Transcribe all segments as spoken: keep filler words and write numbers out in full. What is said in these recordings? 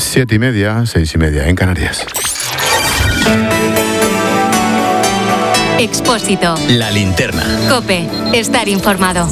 Siete y media, seis y media en Canarias. Expósito. La linterna. COPE. Estar informado.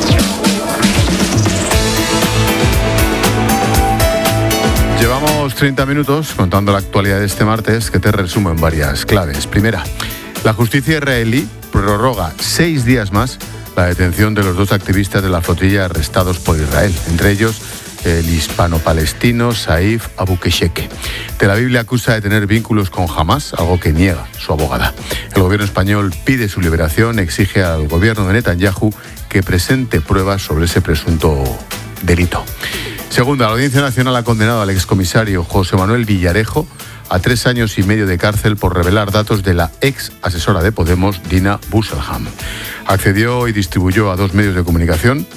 Llevamos treinta minutos contando la actualidad de este martes, que te resumo en varias claves. Primera, la justicia israelí prorroga seis días más la detención de los dos activistas de la flotilla arrestados por Israel, entre ellos el hispano-palestino Saif Abu Kesheke. Tel Aviv le acusa de tener vínculos con Hamas, algo que niega su abogada. El gobierno español pide su liberación, exige al gobierno de Netanyahu que presente pruebas sobre ese presunto delito. Segunda, la Audiencia Nacional ha condenado al excomisario José Manuel Villarejo a tres años y medio de cárcel por revelar datos de la ex asesora de Podemos, Dina Busselham. Accedió y distribuyó a dos medios de comunicación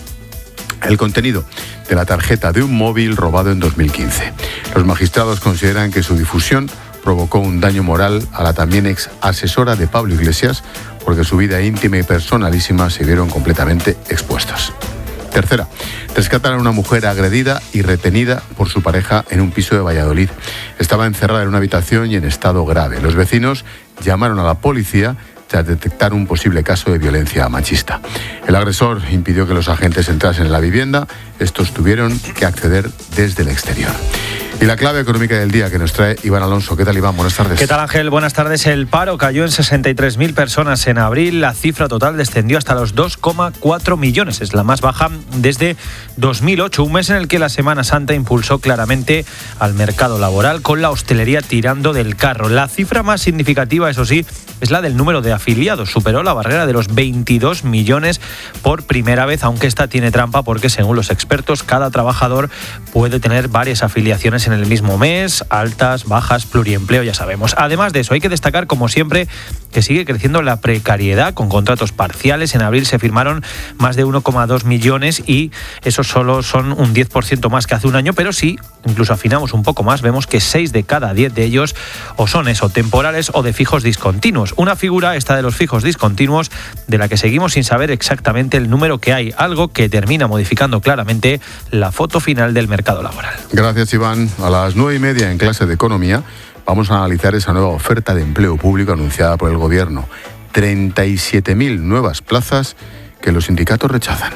el contenido de la tarjeta de un móvil robado en dos mil quince. Los magistrados consideran que su difusión provocó un daño moral a la también ex asesora de Pablo Iglesias, porque su vida íntima y personalísima se vieron completamente expuestos. Tercera, rescatan a una mujer agredida y retenida por su pareja en un piso de Valladolid. Estaba encerrada en una habitación y en estado grave. Los vecinos llamaron a la policía tras detectar un posible caso de violencia machista. El agresor impidió que los agentes entrasen en la vivienda. Estos tuvieron que acceder desde el exterior. Y la clave económica del día que nos trae Iván Alonso. ¿Qué tal, Iván? Buenas tardes. ¿Qué tal, Ángel? Buenas tardes. El paro cayó en sesenta y tres mil personas en abril. La cifra total descendió hasta los dos coma cuatro millones. Es la más baja desde dos mil ocho, un mes en el que la Semana Santa impulsó claramente al mercado laboral, con la hostelería tirando del carro. La cifra más significativa, eso sí, es la del número de afiliados. Superó la barrera de los veintidós millones por primera vez, aunque esta tiene trampa porque, según los expertos, cada trabajador puede tener varias afiliaciones en el mismo mes, altas, bajas, pluriempleo, ya sabemos. Además de eso, hay que destacar, como siempre, que sigue creciendo la precariedad con contratos parciales. En abril se firmaron más de uno coma dos millones y eso solo son un diez por ciento más que hace un año, pero sí, incluso afinamos un poco más, vemos que seis de cada diez de ellos o son eso, temporales o de fijos discontinuos. Una figura, esta de los fijos discontinuos, de la que seguimos sin saber exactamente el número que hay, algo que termina modificando claramente la foto final del mercado laboral. Gracias, Iván. A las nueve y media en clase de Economía vamos a analizar esa nueva oferta de empleo público anunciada por el Gobierno. treinta y siete mil nuevas plazas que los sindicatos rechazan.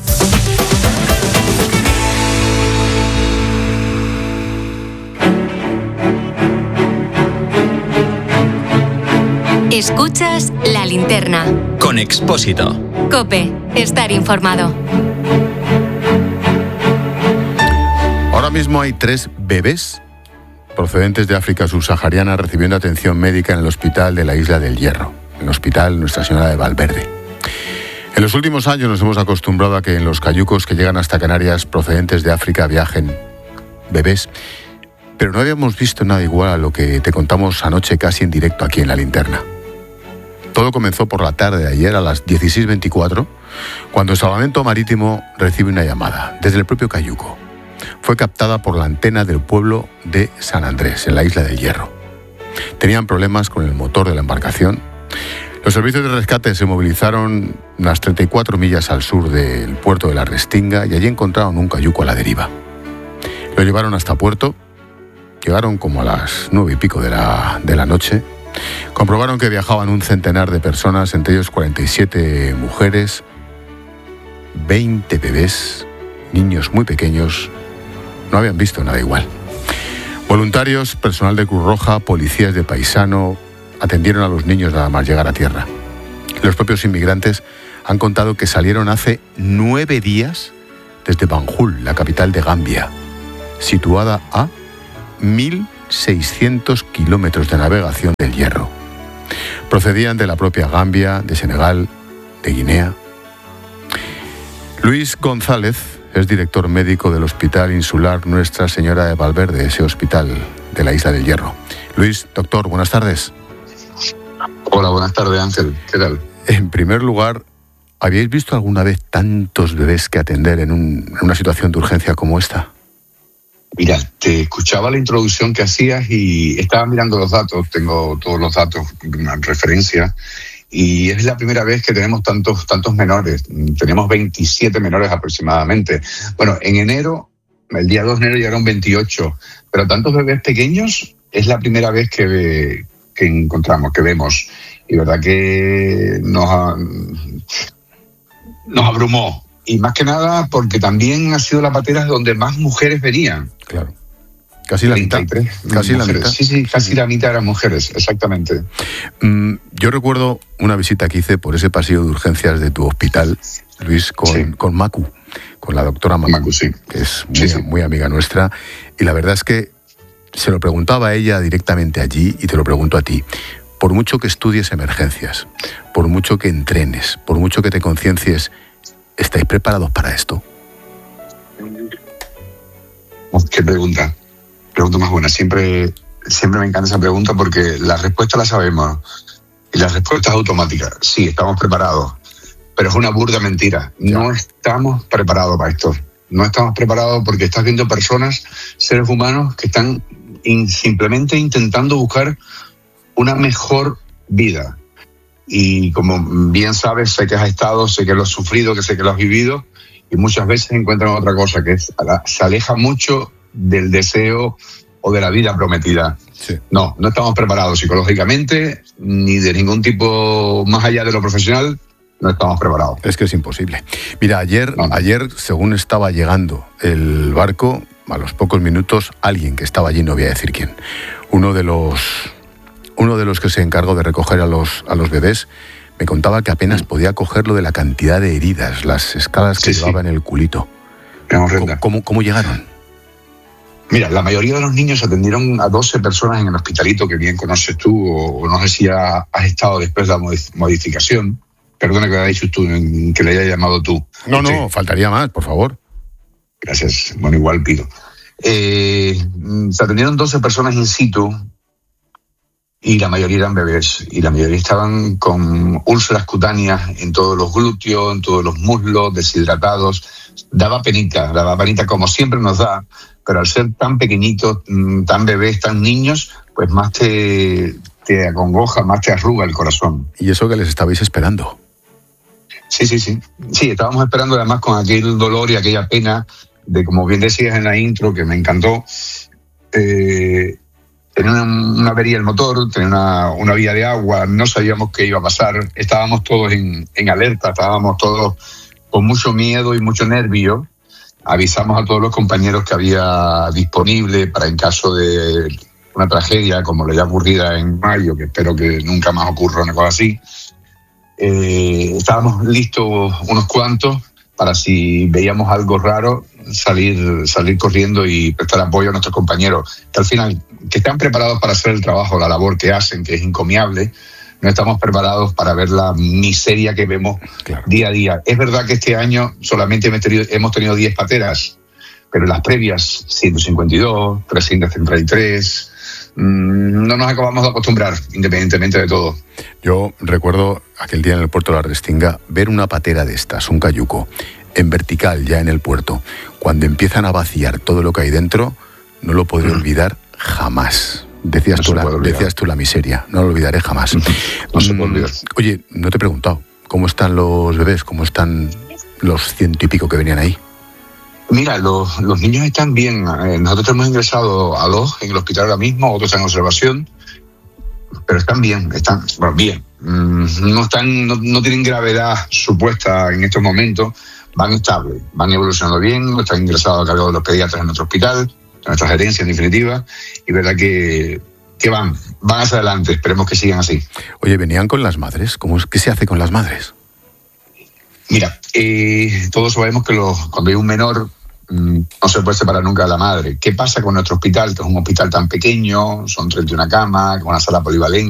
Escuchas La Linterna. Con Expósito. COPE. Estar informado. Ahora mismo hay tres bebés procedentes de África subsahariana recibiendo atención médica en el hospital de la Isla del Hierro, en el hospital Nuestra Señora de Valverde. En los últimos años nos hemos acostumbrado a que en los cayucos que llegan hasta Canarias procedentes de África viajen bebés, pero no habíamos visto nada igual a lo que te contamos anoche casi en directo aquí en La Linterna. Todo comenzó por la tarde de ayer a las dieciséis veinticuatro, cuando el Salvamento Marítimo recibe una llamada desde el propio cayuco. Fue captada por la antena del pueblo de San Andrés, en la Isla del Hierro. Tenían problemas con el motor de la embarcación. Los servicios de rescate se movilizaron unas treinta y cuatro millas al sur del puerto de la Restinga y allí encontraron un cayuco a la deriva. Lo llevaron hasta puerto, llegaron como a las nueve y pico de la, de la noche. Comprobaron que viajaban un centenar de personas, entre ellos cuarenta y siete mujeres, veinte bebés, niños muy pequeños. No habían visto nada igual. Voluntarios, personal de Cruz Roja, policías de paisano atendieron a los niños nada más llegar a tierra. Los propios inmigrantes han contado que salieron hace nueve días desde Banjul, la capital de Gambia, situada a mil seiscientos kilómetros de navegación del Hierro. Procedían de la propia Gambia, de Senegal, de Guinea. Luis González es director médico del Hospital Insular Nuestra Señora de Valverde, ese hospital de la Isla del Hierro. Luis, doctor, buenas tardes. Hola, buenas tardes, Ángel. ¿Qué tal? En primer lugar, ¿habíais visto alguna vez tantos bebés que atender en, un, en una situación de urgencia como esta? Mira, te escuchaba la introducción que hacías y estaba mirando los datos, tengo todos los datos en referencia, y es la primera vez que tenemos tantos, tantos menores. Tenemos veintisiete menores aproximadamente. Bueno, en enero el día dos de enero llegaron veintiocho, pero tantos bebés pequeños es la primera vez que, que encontramos, que vemos. Y verdad que nos, nos abrumó. Y más que nada porque también ha sido la patera donde más mujeres venían. Claro. Casi la mitad. Casi la mitad. Sí, sí, casi la mitad eran mujeres, exactamente. Mm, yo recuerdo una visita que hice por ese pasillo de urgencias de tu hospital, Luis, con, sí. con Macu, con la doctora Macu, Macu sí. que es muy, sí, sí. muy amiga nuestra. Y la verdad es que se lo preguntaba a ella directamente allí y te lo pregunto a ti. Por mucho que estudies emergencias, por mucho que entrenes, por mucho que te conciencies, ¿estáis preparados para esto? ¿Qué pregunta? Pregunta más buena. Siempre, siempre me encanta esa pregunta porque la respuesta la sabemos y la respuesta es automática. Sí, estamos preparados, pero es una burda mentira. No estamos preparados para esto. No estamos preparados porque estás viendo personas, seres humanos que están in, simplemente intentando buscar una mejor vida. Y como bien sabes, sé que has estado, sé que lo has sufrido, que sé que lo has vivido, y muchas veces encuentran otra cosa, que es, se aleja mucho del deseo o de la vida prometida. Sí. No, no estamos preparados psicológicamente, ni de ningún tipo más allá de lo profesional, no estamos preparados. Es que es imposible. Mira, ayer, no, no. ayer, según estaba llegando el barco, a los pocos minutos, alguien que estaba allí, no voy a decir quién, uno de los... Uno de los que se encargó de recoger a los, a los bebés me contaba que apenas podía cogerlo de la cantidad de heridas, las escalas que sí, llevaba sí. en el culito. ¿Cómo, cómo, ¿Cómo llegaron? Mira, la mayoría de los niños atendieron a doce personas en el hospitalito que bien conoces tú, o, o no sé si ha, has estado después de la modificación. Perdona que lo hayas dicho tú, que le haya llamado tú. No, este, no, faltaría más, por favor. Gracias. Bueno, igual pido. Eh, se atendieron doce personas in situ. Y la mayoría eran bebés, y la mayoría estaban con úlceras cutáneas en todos los glúteos, en todos los muslos, deshidratados. Daba penita, daba penita como siempre nos da, pero al ser tan pequeñitos, tan bebés, tan niños, pues más te, te acongoja, más te arruga el corazón. ¿Y eso que les estabais esperando? Sí, sí, sí. Sí, estábamos esperando además con aquel dolor y aquella pena de, como bien decías en la intro, que me encantó, eh, tenía una, una avería el motor, tenía una, una vía de agua, no sabíamos qué iba a pasar, estábamos todos en, en alerta, estábamos todos con mucho miedo y mucho nervio. Avisamos a todos los compañeros que había disponible para en caso de una tragedia como la ya ocurrida en mayo, que espero que nunca más ocurra una cosa así. Eh, estábamos listos unos cuantos para si veíamos algo raro, salir, salir corriendo y prestar apoyo a nuestros compañeros, que al final, que están preparados para hacer el trabajo, la labor que hacen, que es encomiable. No estamos preparados para ver la miseria que vemos claro. día a día. Es verdad que este año solamente hemos tenido, hemos tenido diez pateras, pero en las previas, ciento cincuenta y dos, trescientos treinta y tres... no nos acabamos de acostumbrar, independientemente de todo. Yo recuerdo aquel día en el puerto de la Restinga ver una patera de estas, un cayuco, en vertical ya en el puerto. Cuando empiezan a vaciar todo lo que hay dentro, no lo podré mm. olvidar jamás. Decías, no tú la, decías tú la miseria, no lo olvidaré jamás. No se puede olvidar. Oye, no te he preguntado, ¿cómo están los bebés? ¿Cómo están los ciento y pico que venían ahí? Mira, los, los niños están bien. Nosotros hemos ingresado a dos en el hospital ahora mismo, otros en observación, pero están bien, están bueno, bien. No están, no, no tienen gravedad supuesta en estos momentos, van estables, van evolucionando bien, están ingresados a cargo de los pediatras en nuestro hospital, de nuestra gerencia en definitiva, y verdad que, que van, van hacia adelante, esperemos que sigan así. Oye, venían con las madres, ¿cómo es, qué se hace con las madres? Mira, eh, todos sabemos que los, cuando hay un menor mmm, no se puede separar nunca de la madre. ¿Qué pasa con nuestro hospital? Que es un hospital tan pequeño, son treinta y una camas, con una sala polivalente.